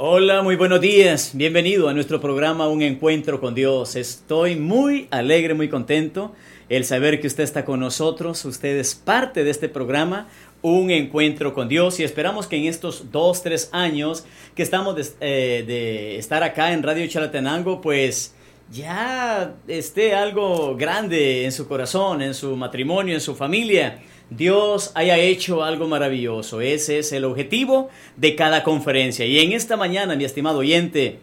Hola, muy buenos días. Bienvenido a nuestro programa Un Encuentro con Dios. Estoy muy alegre, muy contento el saber que usted está con nosotros. Usted es parte de este programa Un Encuentro con Dios y esperamos que en estos 2-3 años que estamos de estar acá en Radio Chalatenango, pues ya esté algo grande en su corazón, en su matrimonio, en su familia. Dios haya hecho algo maravilloso. Ese es el objetivo de cada conferencia. Y en esta mañana, mi estimado oyente,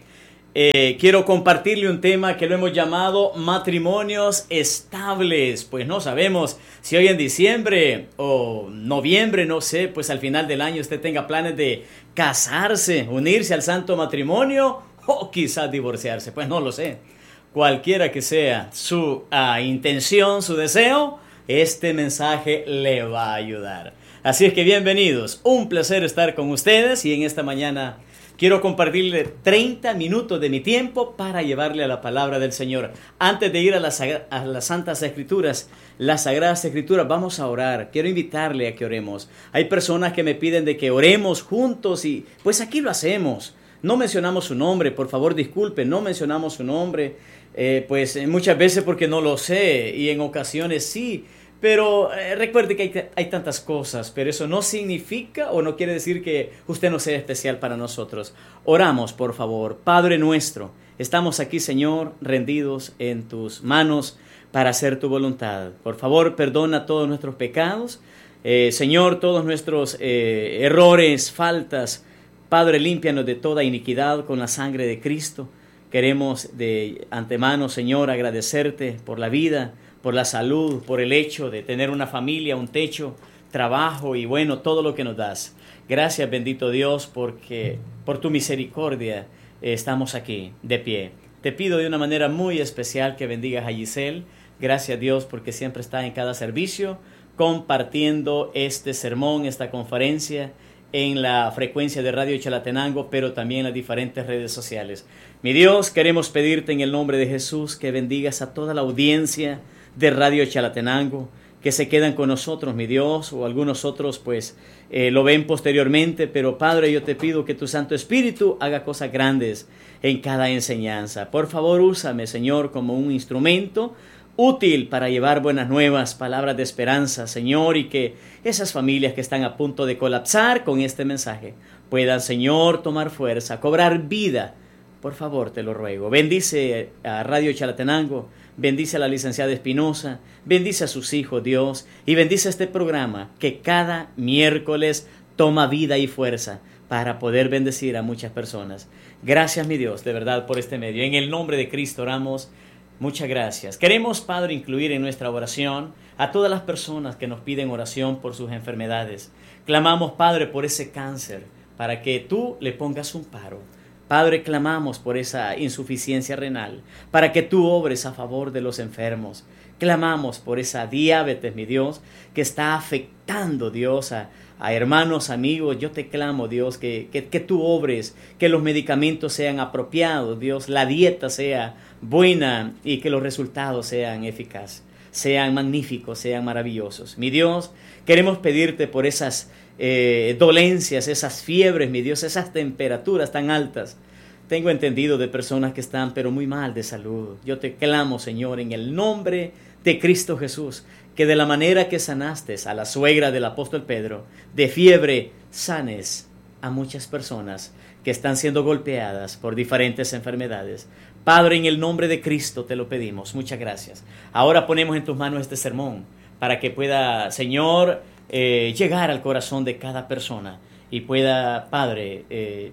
quiero compartirle un tema que lo hemos llamado matrimonios estables. Pues no sabemos si hoy en diciembre o noviembre, no sé, pues al final del año usted tenga planes de casarse, unirse al santo matrimonio o quizás divorciarse. Pues no lo sé. Cualquiera que sea su intención, su deseo, este mensaje le va a ayudar. Así es que bienvenidos, un placer estar con ustedes y en esta mañana quiero compartirle 30 minutos de mi tiempo para llevarle a la palabra del Señor. Antes de ir a las Santas Escrituras, las Sagradas Escrituras, vamos a orar. Quiero invitarle a que oremos. Hay personas que me piden de que oremos juntos y pues aquí lo hacemos. No mencionamos su nombre, por favor disculpen, no mencionamos su nombre, pues muchas veces porque no lo sé y en ocasiones sí. Pero recuerde que hay tantas cosas, pero eso no significa o no quiere decir que usted no sea especial para nosotros. Oramos, por favor. Padre nuestro, estamos aquí, Señor, rendidos en tus manos para hacer tu voluntad. Por favor, perdona todos nuestros pecados. Señor, todos nuestros errores, faltas. Padre, límpianos de toda iniquidad con la sangre de Cristo. Queremos de antemano, Señor, agradecerte por la vida, por la salud, por el hecho de tener una familia, un techo, trabajo y bueno, todo lo que nos das. Gracias, bendito Dios, porque por tu misericordia estamos aquí de pie. Te pido de una manera muy especial que bendigas a Giselle. Gracias, Dios, porque siempre está en cada servicio compartiendo este sermón, esta conferencia en la frecuencia de Radio Chalatenango, pero también en las diferentes redes sociales. Mi Dios, queremos pedirte en el nombre de Jesús que bendigas a toda la audiencia de Radio Chalatenango, que se quedan con nosotros, mi Dios, o algunos otros pues lo ven posteriormente, pero Padre, yo te pido que tu Santo Espíritu haga cosas grandes en cada enseñanza. Por favor, úsame, Señor, como un instrumento útil para llevar buenas nuevas, palabras de esperanza, Señor, y que esas familias que están a punto de colapsar con este mensaje puedan, Señor, tomar fuerza, cobrar vida. Por favor, te lo ruego. Bendice a Radio Chalatenango, bendice a la licenciada Espinosa, bendice a sus hijos, Dios, y bendice este programa que cada miércoles toma vida y fuerza para poder bendecir a muchas personas. Gracias, mi Dios, de verdad, por este medio. En el nombre de Cristo oramos. Muchas gracias. Queremos, Padre, incluir en nuestra oración a todas las personas que nos piden oración por sus enfermedades. Clamamos, Padre, por ese cáncer, para que tú le pongas un paro. Padre, clamamos por esa insuficiencia renal, para que tú obres a favor de los enfermos. Clamamos por esa diabetes, mi Dios, que está afectando, Dios, a hermanos, amigos. Yo te clamo, Dios, que tú obres, que los medicamentos sean apropiados, Dios, la dieta sea buena y que los resultados sean eficaces, sean magníficos, sean maravillosos. Mi Dios, queremos pedirte por esas dolencias, esas fiebres, mi Dios, esas temperaturas tan altas. Tengo entendido de personas que están pero muy mal de salud. Yo te clamo, Señor, en el nombre de Cristo Jesús, que de la manera que sanaste a la suegra del apóstol Pedro de fiebre, sanes a muchas personas que están siendo golpeadas por diferentes enfermedades. Padre, en el nombre de Cristo te lo pedimos. Muchas gracias. Ahora ponemos en tus manos este sermón para que pueda, Señor, llegar al corazón de cada persona y pueda, Padre,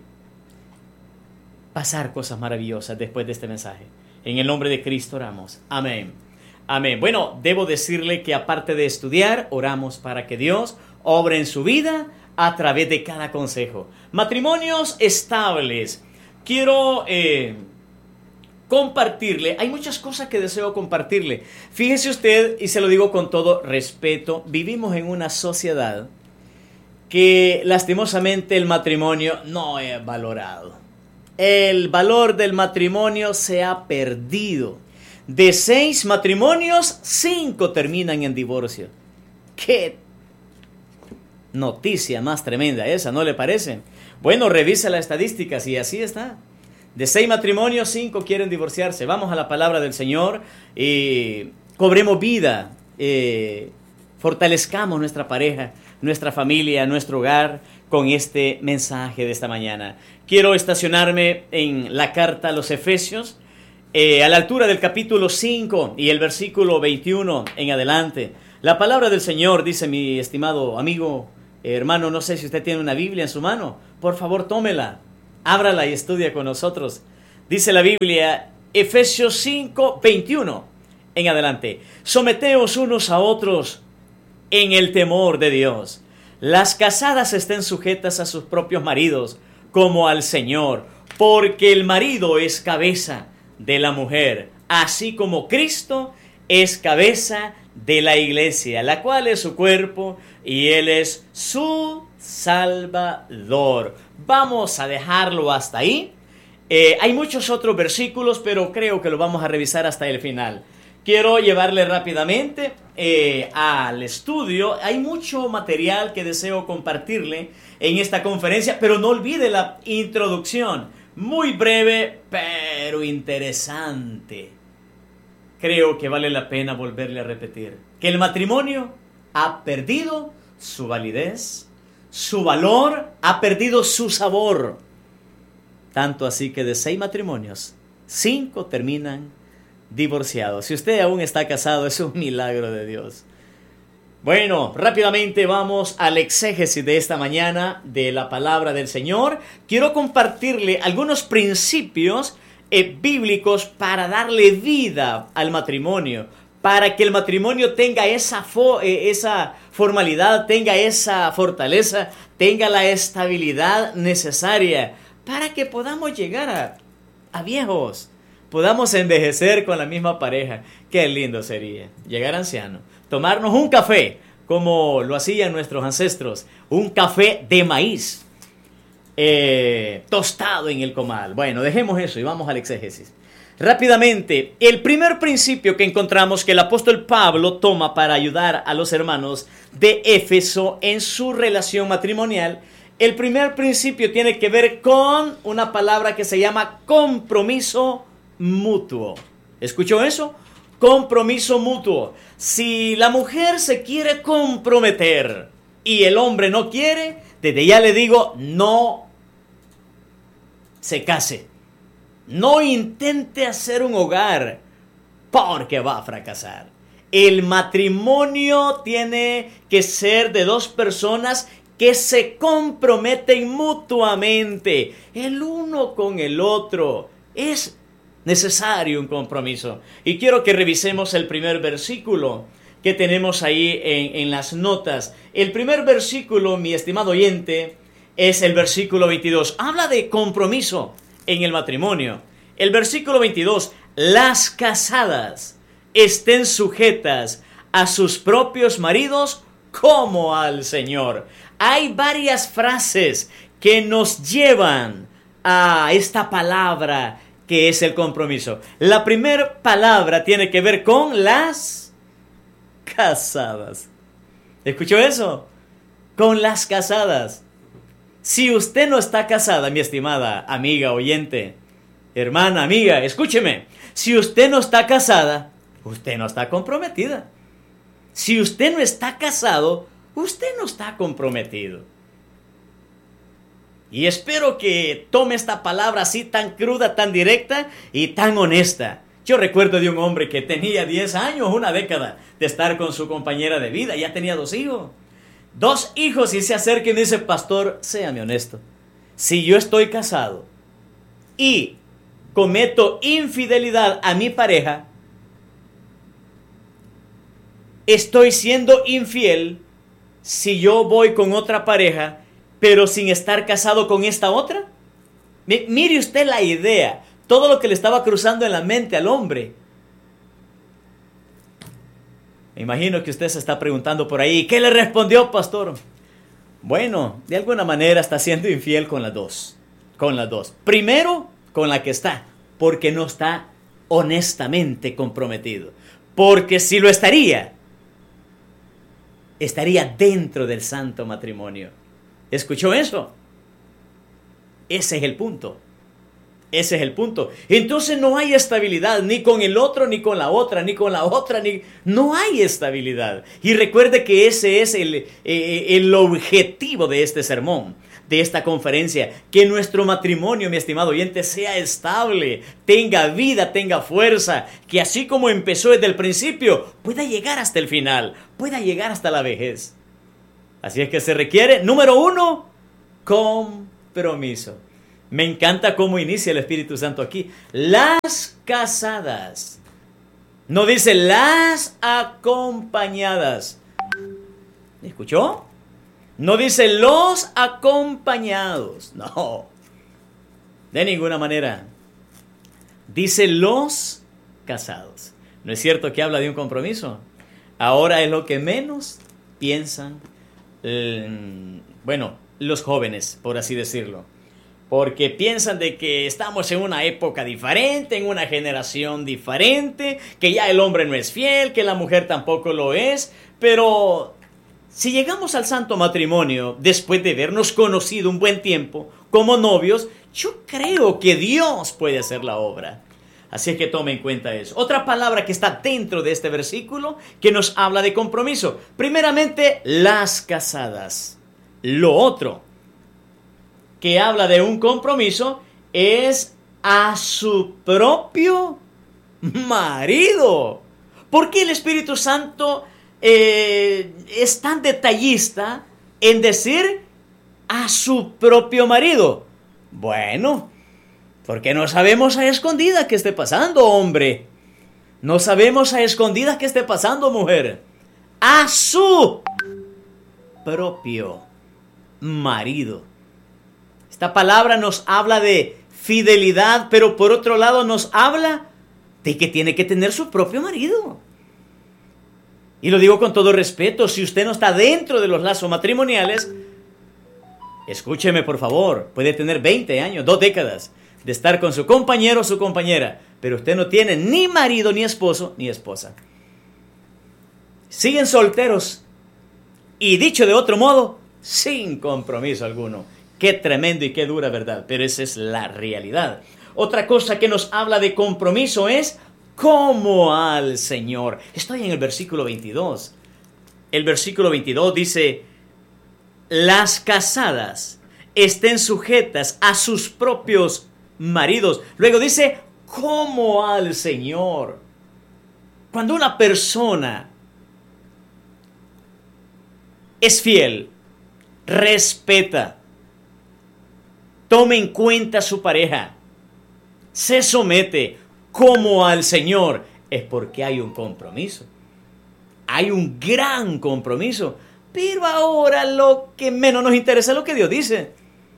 pasar cosas maravillosas después de este mensaje. En el nombre de Cristo oramos. Amén. Amén. Bueno, debo decirle que aparte de estudiar, oramos para que Dios obre en su vida a través de cada consejo. Matrimonios estables. Quiero compartirle, hay muchas cosas que deseo compartirle. Fíjese usted, y se lo digo con todo respeto, vivimos en una sociedad que lastimosamente el matrimonio no es valorado. El valor del matrimonio se ha perdido. De 6 matrimonios, 5 terminan en divorcio. ¡Qué noticia más tremenda esa, ¿no le parece? Bueno, revisa las estadísticas y así está. De 6 matrimonios, 5 quieren divorciarse. Vamos a la palabra del Señor y cobremos vida, fortalezcamos nuestra pareja, nuestra familia, nuestro hogar con este mensaje de esta mañana. Quiero estacionarme en la carta a los Efesios, a la altura del capítulo 5 y el versículo 21 en adelante. La palabra del Señor dice, mi estimado amigo, hermano, no sé si usted tiene una Biblia en su mano, por favor tómela, ábrala y estudia con nosotros. Dice la Biblia, Efesios 5, 21 en adelante. Someteos unos a otros en el temor de Dios. Las casadas estén sujetas a sus propios maridos, como al Señor, porque el marido es cabeza de la mujer, así como Cristo es cabeza de la iglesia, la cual es su cuerpo, y Él es su Salvador. Vamos a dejarlo hasta ahí. Hay muchos otros versículos, pero creo que lo vamos a revisar hasta el final. Quiero llevarle rápidamente al estudio. Hay mucho material que deseo compartirle en esta conferencia, pero no olvide la introducción. Muy breve, pero interesante. Creo que vale la pena volverle a repetir. Que el matrimonio ha perdido su validez, su valor, ha perdido su sabor. Tanto así que de 6 matrimonios, 5 terminan divorciados. Si usted aún está casado, es un milagro de Dios. Bueno, rápidamente vamos al exégesis de esta mañana de la palabra del Señor. Quiero compartirle algunos principios bíblicos para darle vida al matrimonio, para que el matrimonio tenga esa formalidad, tenga esa fortaleza, tenga la estabilidad necesaria para que podamos llegar a viejos, podamos envejecer con la misma pareja. Qué lindo sería llegar anciano, tomarnos un café como lo hacían nuestros ancestros, un café de maíz tostado en el comal. Bueno, dejemos eso y vamos al exégesis. Rápidamente, el primer principio que encontramos que el apóstol Pablo toma para ayudar a los hermanos de Éfeso en su relación matrimonial, el primer principio tiene que ver con una palabra que se llama compromiso mutuo. ¿Escuchó eso? Compromiso mutuo. Si la mujer se quiere comprometer y el hombre no quiere, desde ya le digo, no se case. No intente hacer un hogar porque va a fracasar. El matrimonio tiene que ser de 2 personas que se comprometen mutuamente, el uno con el otro. Es necesario un compromiso. Y quiero que revisemos el primer versículo que tenemos ahí en las notas. El primer versículo, mi estimado oyente, es el versículo 22. Habla de compromiso en el matrimonio. El versículo 22. Las casadas estén sujetas a sus propios maridos como al Señor. Hay varias frases que nos llevan a esta palabra que es el compromiso. La primera palabra tiene que ver con las casadas. ¿Escuchó eso? Con las casadas. Si usted no está casada, mi estimada amiga oyente, hermana, amiga, escúcheme. Si usted no está casada, usted no está comprometida. Si usted no está casado, usted no está comprometido. Y espero que tome esta palabra así tan cruda, tan directa y tan honesta. Yo recuerdo de un hombre que tenía 10 años, una década de estar con su compañera de vida. Ya tenía 2 hijos. 2 hijos y se acerca y dice, pastor, séame honesto. Si yo estoy casado y cometo infidelidad a mi pareja, estoy siendo infiel si yo voy con otra pareja, pero sin estar casado con esta otra. Mire usted la idea, todo lo que le estaba cruzando en la mente al hombre. Me imagino que usted se está preguntando por ahí, ¿qué le respondió, pastor? Bueno, de alguna manera está siendo infiel con las dos. Con las dos. Primero, con la que está, porque no está honestamente comprometido. Porque si lo estaría dentro del santo matrimonio. ¿Escuchó eso? Ese es el punto. Ese es el punto. Entonces no hay estabilidad ni con el otro, ni con la otra, ni con la otra, no hay estabilidad. Y recuerde que ese es el objetivo de este sermón, de esta conferencia, que nuestro matrimonio, mi estimado oyente, sea estable, tenga vida, tenga fuerza, que así como empezó desde el principio, pueda llegar hasta el final, pueda llegar hasta la vejez. Así es que se requiere, número 1, compromiso. Me encanta cómo inicia el Espíritu Santo aquí. Las casadas. No dice las acompañadas. ¿Escuchó? No dice los acompañados. No. De ninguna manera. Dice los casados. ¿No es cierto que habla de un compromiso? Ahora es lo que menos piensan, los jóvenes, por así decirlo. Porque piensan de que estamos en una época diferente, en una generación diferente, que ya el hombre no es fiel, que la mujer tampoco lo es. Pero si llegamos al santo matrimonio, después de habernos conocido un buen tiempo como novios, yo creo que Dios puede hacer la obra. Así es que tome en cuenta eso. Otra palabra que está dentro de este versículo que nos habla de compromiso. Primeramente, las casadas. Lo otro que habla de un compromiso es a su propio marido. ¿Por qué el Espíritu Santo es tan detallista en decir a su propio marido? Bueno, porque no sabemos a escondidas qué esté pasando, hombre. No sabemos a escondidas qué esté pasando, mujer. A su propio marido. Esta palabra nos habla de fidelidad, pero por otro lado nos habla de que tiene que tener su propio marido. Y lo digo con todo respeto, si usted no está dentro de los lazos matrimoniales, escúcheme por favor, puede tener 20 años, 2 décadas de estar con su compañero o su compañera, pero usted no tiene ni marido, ni esposo, ni esposa. Siguen solteros y, dicho de otro modo, sin compromiso alguno. Qué tremendo y qué dura verdad, pero esa es la realidad. Otra cosa que nos habla de compromiso es como al Señor. Estoy en el versículo 22. El versículo 22 dice: las casadas estén sujetas a sus propios maridos. Luego dice, como al Señor. Cuando una persona es fiel, respeta, toma en cuenta a su pareja, se somete como al Señor, es porque hay un compromiso. Hay un gran compromiso. Pero ahora lo que menos nos interesa es lo que Dios dice.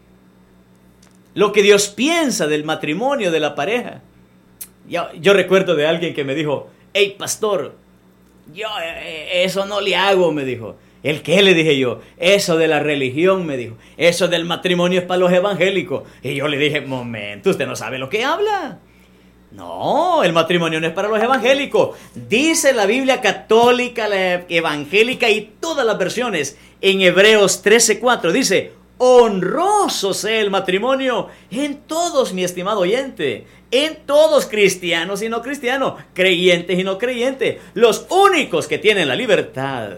Lo que Dios piensa del matrimonio, de la pareja. Yo recuerdo de alguien que me dijo: hey, pastor, yo eso no le hago, me dijo. ¿El qué? Le dije yo. Eso de la religión, me dijo. Eso del matrimonio es para los evangélicos. Y yo le dije: momento, usted no sabe lo que habla. No, el matrimonio no es para los evangélicos. Dice la Biblia católica, la evangélica y todas las versiones. En Hebreos 13:4 dice: honroso sea el matrimonio en todos, mi estimado oyente. En todos, cristianos y no cristianos, creyentes y no creyentes. Los únicos que tienen la libertad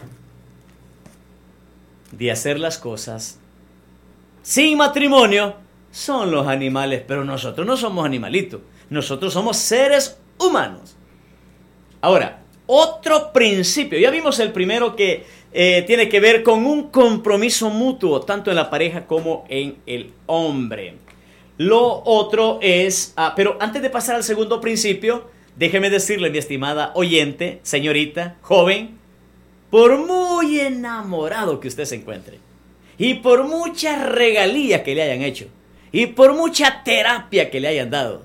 de hacer las cosas sin matrimonio son los animales, pero nosotros no somos animalitos, nosotros somos seres humanos. Ahora, otro principio, ya vimos el primero que tiene que ver con un compromiso mutuo, tanto en la pareja como en el hombre. Lo otro es, pero antes de pasar al segundo principio, déjeme decirle, mi estimada oyente, señorita, joven, por muy enamorado que usted se encuentre, y por muchas regalías que le hayan hecho, y por mucha terapia que le hayan dado,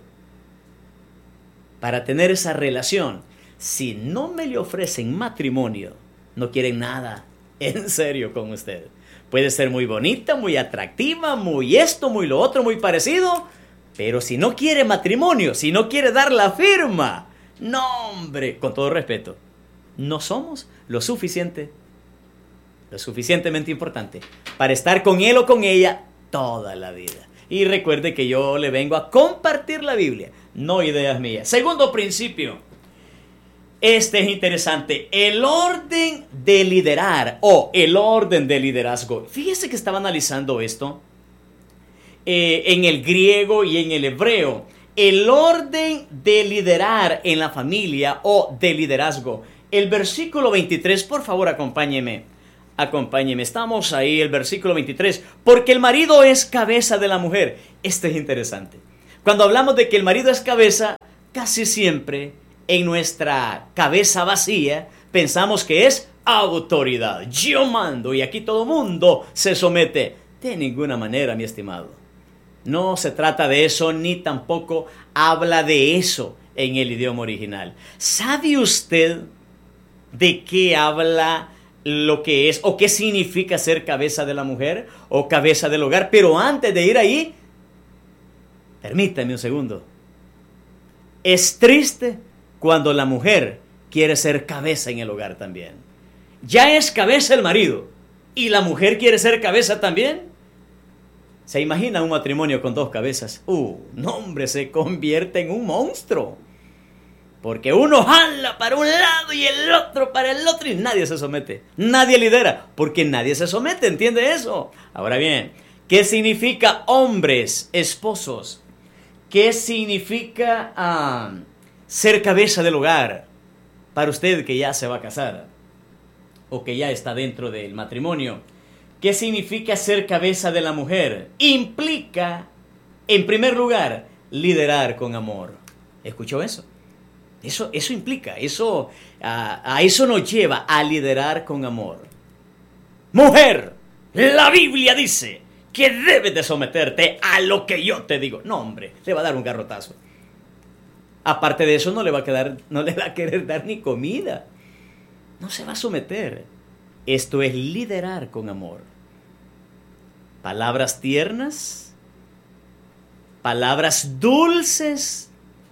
para tener esa relación, si no me le ofrecen matrimonio, no quieren nada en serio con usted. Puede ser muy bonita, muy atractiva, muy esto, muy lo otro, muy parecido, pero si no quiere matrimonio, si no quiere dar la firma, no, hombre, con todo respeto, no somos lo suficientemente importante para estar con él o con ella toda la vida. Y recuerde que yo le vengo a compartir la Biblia, no ideas mías. Segundo principio. Este es interesante. El orden de liderar o el orden de liderazgo. Fíjese que estaba analizando esto en el griego y en el hebreo. El orden de liderar en la familia o de liderazgo. El versículo 23, por favor, acompáñeme. Acompáñeme. Estamos ahí, el versículo 23. Porque el marido es cabeza de la mujer. Esto es interesante. Cuando hablamos de que el marido es cabeza, casi siempre en nuestra cabeza vacía pensamos que es autoridad. Yo mando y aquí todo mundo se somete. De ninguna manera, mi estimado. No se trata de eso, ni tampoco habla de eso en el idioma original. ¿Sabe usted de qué habla lo que es o qué significa ser cabeza de la mujer o cabeza del hogar? Pero antes de ir ahí, permítame un segundo. Es triste cuando la mujer quiere ser cabeza en el hogar también. Ya es cabeza el marido y la mujer quiere ser cabeza también. ¿Se imagina un matrimonio con dos cabezas? No, hombre, se convierte en un monstruo. Porque uno jala para un lado y el otro para el otro y nadie se somete. Nadie lidera porque nadie se somete, ¿entiende eso? Ahora bien, ¿qué significa hombres, esposos? ¿Qué significa ser cabeza del hogar para usted que ya se va a casar o que ya está dentro del matrimonio? ¿Qué significa ser cabeza de la mujer? Implica, en primer lugar, liderar con amor. ¿Escuchó eso? Eso implica, a eso nos lleva a liderar con amor. Mujer, la Biblia dice que debes de someterte a lo que yo te digo. No, hombre, le va a dar un garrotazo. Aparte de eso, no le va a querer dar ni comida. No se va a someter. Esto es liderar con amor. Palabras tiernas, palabras dulces.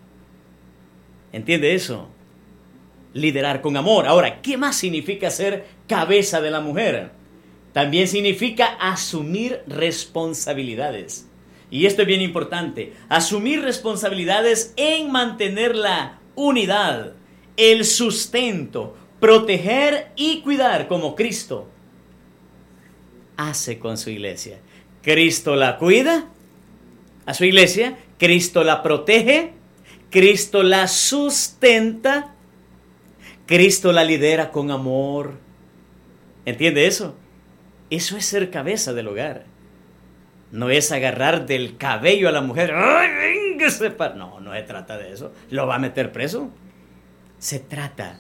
¿Entiende eso? Liderar con amor. Ahora, ¿qué más significa ser cabeza de la mujer? También significa asumir responsabilidades. Y esto es bien importante. Asumir responsabilidades en mantener la unidad, el sustento, proteger y cuidar como Cristo hace con su iglesia. Cristo la cuida a su iglesia, Cristo la protege, Cristo la sustenta, Cristo la lidera con amor. ¿Entiende eso? Eso es ser cabeza del hogar. No es agarrar del cabello a la mujer. ¡Ay, véngase! No se trata de eso. ¿Lo va a meter preso? Se trata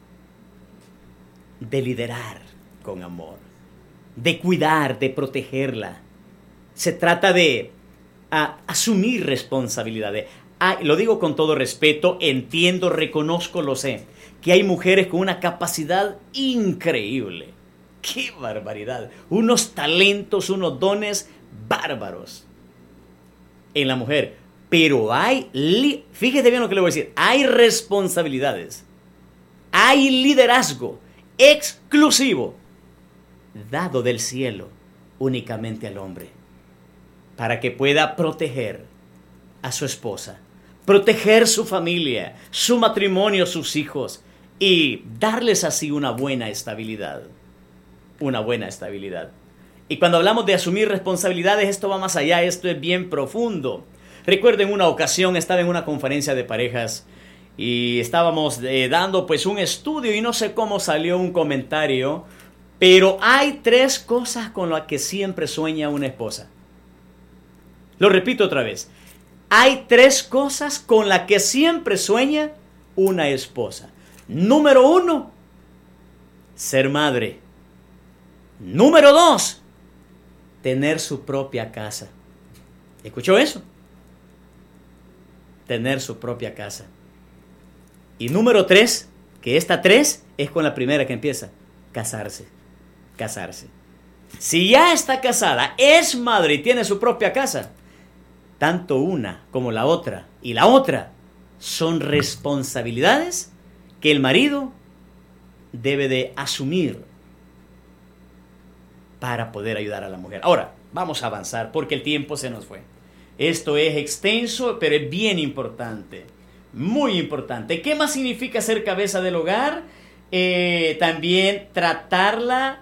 de liderar con amor, de cuidar, de protegerla. Se trata de asumir responsabilidades. Lo digo con todo respeto, entiendo, reconozco, lo sé, que hay mujeres con una capacidad increíble. ¡Qué barbaridad! Unos talentos, unos dones bárbaros en la mujer. Pero fíjese bien lo que le voy a decir, hay responsabilidades, hay liderazgo exclusivo dado del cielo únicamente al hombre para que pueda proteger a su esposa, proteger su familia, su matrimonio, sus hijos y darles así una buena estabilidad. Una buena estabilidad. Y cuando hablamos de asumir responsabilidades, esto va más allá, esto es bien profundo. Recuerdo en una ocasión estaba en una conferencia de parejas y estábamos dando pues un estudio y no sé cómo salió un comentario, pero hay 3 cosas con las que siempre sueña una esposa. Lo repito otra vez. Hay 3 cosas con las que siempre sueña una esposa. Número 1, ser madre. Número 2, tener su propia casa. ¿Escuchó eso? Tener su propia casa. Y número 3, que esta 3 es con la primera que empieza, casarse. Casarse. Si ya está casada, es madre y tiene su propia casa, tanto una como la otra y la otra son responsabilidades que el marido debe de asumir para poder ayudar a la mujer. Ahora, Vamos a avanzar porque el tiempo se nos fue. Esto es extenso, pero es bien importante. Muy importante. ¿Qué más significa ser cabeza del hogar? También tratar la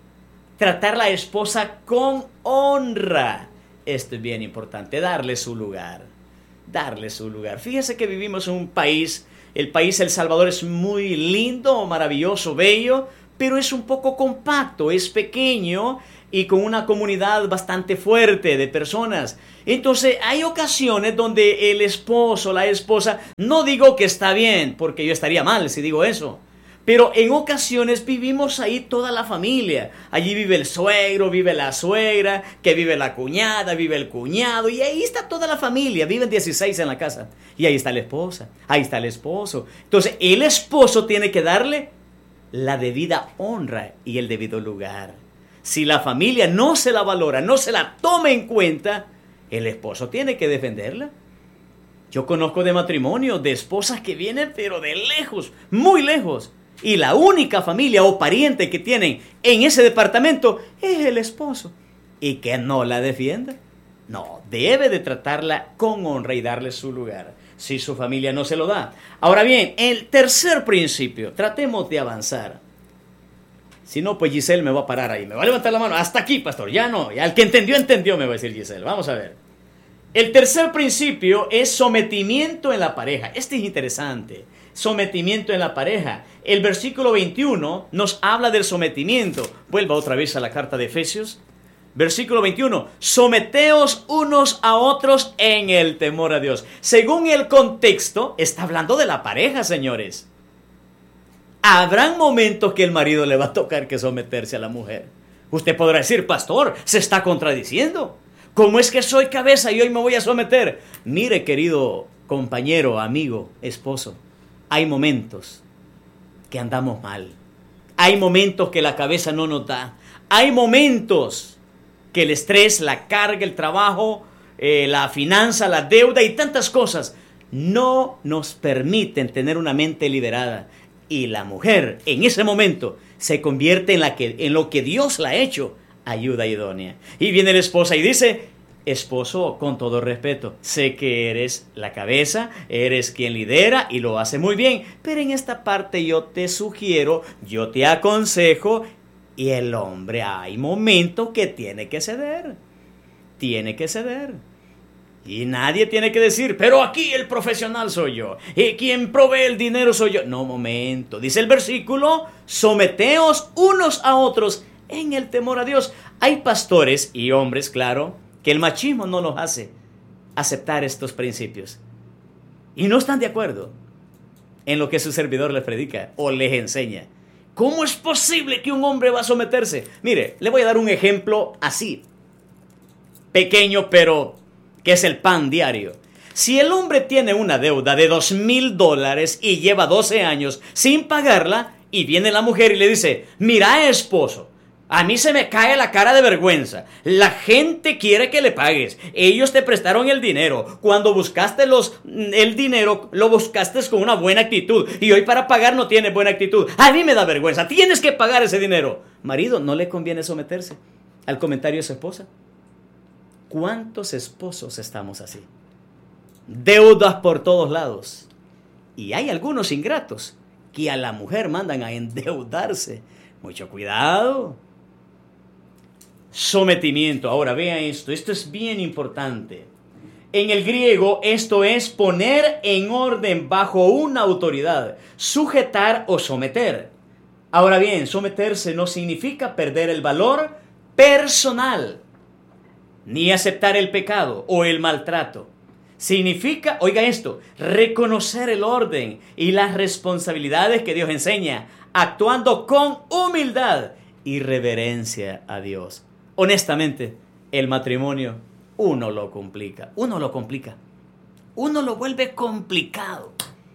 esposa con honra. Esto es bien importante, darle su lugar. Darle su lugar. Fíjese que vivimos en un país, el país El Salvador es muy lindo, maravilloso, bello, pero es un poco compacto, es pequeño y con una comunidad bastante fuerte de personas. Entonces hay ocasiones donde el esposo, la esposa, no digo que está bien, porque yo estaría mal si digo eso, pero en ocasiones vivimos ahí toda la familia. Allí vive el suegro, vive la suegra, que vive la cuñada, vive el cuñado, y ahí está toda la familia, viven 16 en la casa. Y ahí está la esposa, ahí está el esposo. Entonces el esposo tiene que darle la debida honra y el debido lugar. Si la familia no se la valora, no se la toma en cuenta, el esposo tiene que defenderla. Yo conozco de matrimonios, de esposas que vienen pero de lejos, muy lejos. Y la única familia o pariente que tienen en ese departamento es el esposo. ¿Y que no la defienda? No, debe de tratarla con honra y darle su lugar, si su familia no se lo da. Ahora bien, el tercer principio, tratemos de avanzar. Si no, pues Giselle me va a parar ahí, me va a levantar la mano. Hasta aquí, pastor, ya no. Ya el que entendió, entendió, me va a decir Giselle. Vamos a ver. El tercer principio es sometimiento en la pareja. Este es interesante. Sometimiento en la pareja. El versículo 21 nos habla del sometimiento. Vuelva otra vez a la carta de Efesios. Versículo 21. Someteos unos a otros en el temor a Dios. Según el contexto, está hablando de la pareja, señores. Habrán momentos que el marido le va a tocar que someterse a la mujer. Usted podrá decir, pastor, se está contradiciendo. ¿Cómo es que soy cabeza y hoy me voy a someter? Mire, querido compañero, amigo, esposo, hay momentos que andamos mal. Hay momentos que la cabeza no nos da. Hay momentos que el estrés, la carga, el trabajo, la finanza, la deuda y tantas cosas no nos permiten tener una mente liberada. Y la mujer en ese momento se convierte en lo que Dios la ha hecho, ayuda idónea. Y viene la esposa y dice, esposo, con todo respeto, sé que eres la cabeza, eres quien lidera y lo hace muy bien, pero en esta parte yo te sugiero, yo te aconsejo, y el hombre hay momentos que tiene que ceder. Tiene que ceder. Y nadie tiene que decir, pero aquí el profesional soy yo, y quien provee el dinero soy yo. No, momento. Dice el versículo, someteos unos a otros en el temor a Dios. Hay pastores y hombres, claro, que el machismo no los hace aceptar estos principios. Y no están de acuerdo en lo que su servidor les predica o les enseña. ¿Cómo es posible que un hombre va a someterse? Mire, le voy a dar un ejemplo así, pequeño, pero que es el pan diario. Si el hombre tiene una deuda de $2,000 y lleva 12 años sin pagarla, y viene la mujer y le dice, mira, esposo, a mí se me cae la cara de vergüenza. La gente quiere que le pagues. Ellos te prestaron el dinero. Cuando buscaste el dinero, lo buscaste con una buena actitud. Y hoy para pagar no tienes buena actitud. A mí me da vergüenza. Tienes que pagar ese dinero. Marido, no le conviene someterse al comentario de su esposa. ¿Cuántos esposos estamos así? Deudas por todos lados. Y hay algunos ingratos que a la mujer mandan a endeudarse. Mucho cuidado. Sometimiento. Ahora vea esto es bien importante. En el griego esto es poner en orden bajo una autoridad, sujetar o someter. Ahora bien, someterse no significa perder el valor personal, ni aceptar el pecado o el maltrato. Significa, oiga esto, reconocer el orden y las responsabilidades que Dios enseña, actuando con humildad y reverencia a Dios. Honestamente, el matrimonio uno lo complica, uno lo vuelve complicado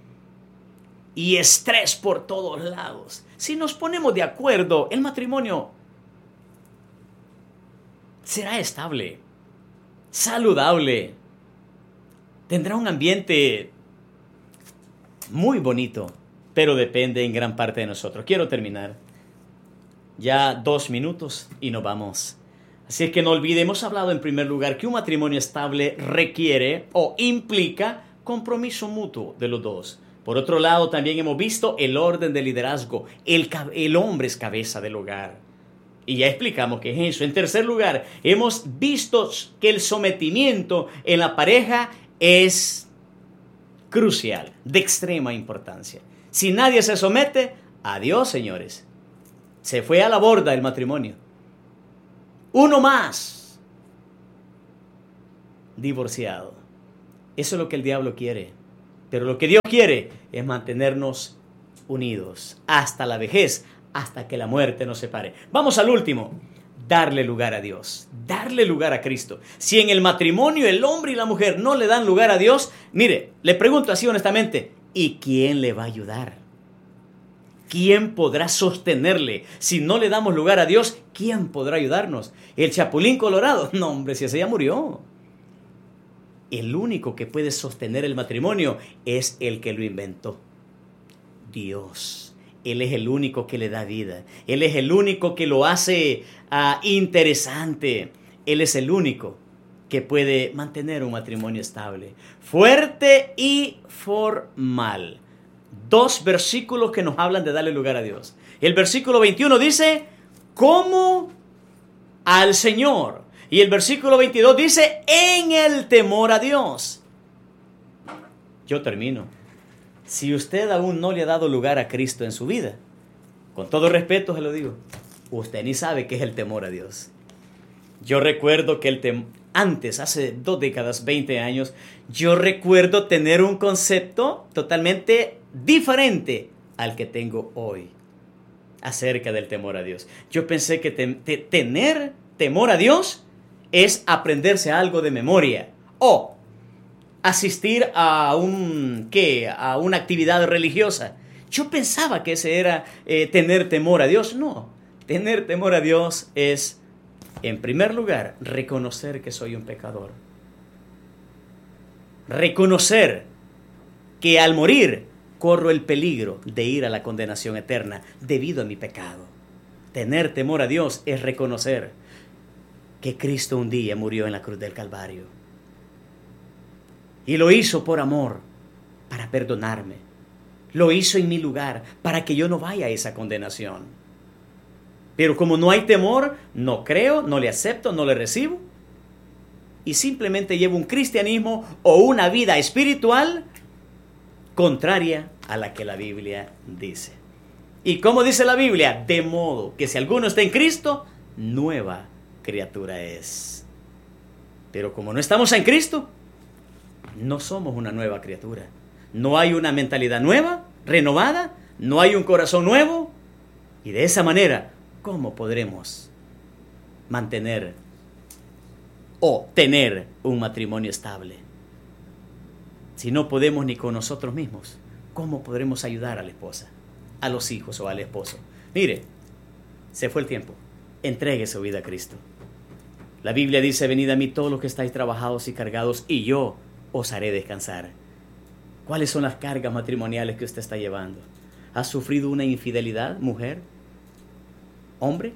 y estrés por todos lados. Si nos ponemos de acuerdo, el matrimonio será estable, saludable, tendrá un ambiente muy bonito, pero depende en gran parte de nosotros. Quiero terminar. Ya 2 minutos y nos vamos. Así es que no olvide, hemos hablado en primer lugar que un matrimonio estable requiere o implica compromiso mutuo de los dos. Por otro lado, también hemos visto el orden de liderazgo. El hombre es cabeza del hogar. Y ya explicamos qué es eso. En tercer lugar, hemos visto que el sometimiento en la pareja es crucial, de extrema importancia. Si nadie se somete, adiós, señores. Se fue a la borda el matrimonio. Uno más divorciado. Eso es lo que el diablo quiere. Pero lo que Dios quiere es mantenernos unidos hasta la vejez, hasta que la muerte nos separe. Vamos al último. Darle lugar a Dios. Darle lugar a Cristo. Si en el matrimonio el hombre y la mujer no le dan lugar a Dios, mire, le pregunto así honestamente, ¿y quién le va a ayudar? ¿Quién podrá sostenerle? Si no le damos lugar a Dios, ¿quién podrá ayudarnos? ¿El Chapulín Colorado? No, hombre, si ese ya murió. El único que puede sostener el matrimonio es el que lo inventó. Dios. Él es el único que le da vida. Él es el único que lo hace interesante. Él es el único que puede mantener un matrimonio estable, fuerte y formal. 2 versículos que nos hablan de darle lugar a Dios. El versículo 21 dice, como al Señor. Y el versículo 22 dice, en el temor a Dios. Yo termino. Si usted aún no le ha dado lugar a Cristo en su vida, con todo respeto se lo digo, usted ni sabe qué es el temor a Dios. Yo recuerdo que antes, hace 2 décadas, 20 años, yo recuerdo tener un concepto totalmente diferente al que tengo hoy acerca del temor a Dios. Yo pensé que tener temor a Dios es aprenderse algo de memoria o asistir a una actividad religiosa. Yo pensaba que ese era tener temor a Dios. No, tener temor a Dios es, en primer lugar, reconocer que soy un pecador. Reconocer que al morir corro el peligro de ir a la condenación eterna debido a mi pecado. Tener temor a Dios es reconocer que Cristo un día murió en la cruz del Calvario. Y lo hizo por amor, para perdonarme. Lo hizo en mi lugar, para que yo no vaya a esa condenación. Pero como no hay temor, no creo, no le acepto, no le recibo. Y simplemente llevo un cristianismo o una vida espiritual contraria a la que la Biblia dice. ¿Y cómo dice la Biblia? De modo que si alguno está en Cristo, nueva criatura es. Pero como no estamos en Cristo, no somos una nueva criatura. No hay una mentalidad nueva, renovada, no hay un corazón nuevo. Y de esa manera, ¿cómo podremos mantener o tener un matrimonio estable? Si no podemos ni con nosotros mismos, ¿cómo podremos ayudar a la esposa, a los hijos o al esposo? Mire, se fue el tiempo. Entregue su vida a Cristo. La Biblia dice, venid a mí todos los que estáis trabajados y cargados, y yo os haré descansar. ¿Cuáles son las cargas matrimoniales que usted está llevando? ¿Ha sufrido una infidelidad, mujer? ¿Hombre?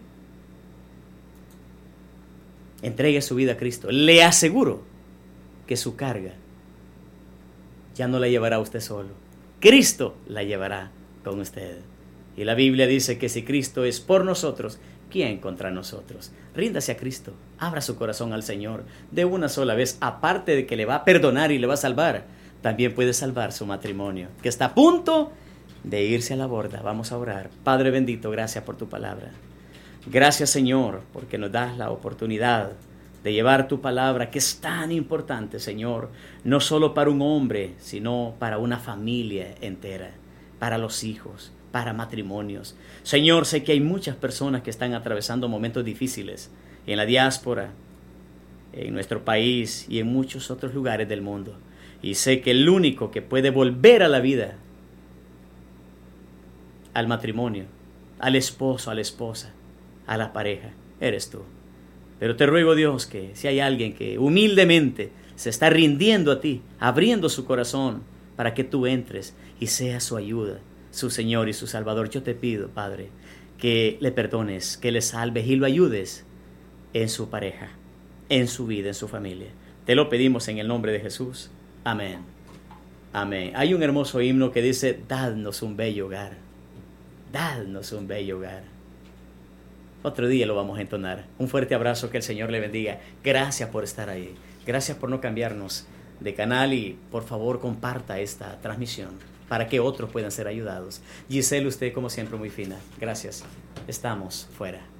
Entregue su vida a Cristo. Le aseguro que su carga ya no la llevará usted solo. Cristo la llevará con usted. Y la Biblia dice que si Cristo es por nosotros, ¿quién contra nosotros? Ríndase a Cristo, abra su corazón al Señor de una sola vez. Aparte de que le va a perdonar y le va a salvar, también puede salvar su matrimonio, que está a punto de irse a la borda. Vamos a orar. Padre bendito, gracias por tu palabra. Gracias, Señor, porque nos das la oportunidad de llevar tu palabra, que es tan importante, Señor, no solo para un hombre, sino para una familia entera, para los hijos, para matrimonios. Señor, sé que hay muchas personas que están atravesando momentos difíciles en la diáspora, en nuestro país y en muchos otros lugares del mundo. Y sé que el único que puede volver a la vida, al matrimonio, al esposo, a la esposa, a la pareja, eres tú. Pero te ruego, Dios, que si hay alguien que humildemente se está rindiendo a ti, abriendo su corazón para que tú entres y seas su ayuda, su Señor y su Salvador, yo te pido, Padre, que le perdones, que le salves y lo ayudes en su pareja, en su vida, en su familia. Te lo pedimos en el nombre de Jesús. Amén. Amén. Hay un hermoso himno que dice: dadnos un bello hogar. Dadnos un bello hogar. Otro día lo vamos a entonar. Un fuerte abrazo, que el Señor le bendiga. Gracias por estar ahí. Gracias por no cambiarnos de canal y por favor comparta esta transmisión para que otros puedan ser ayudados. Giselle, usted como siempre muy fina. Gracias. Estamos fuera.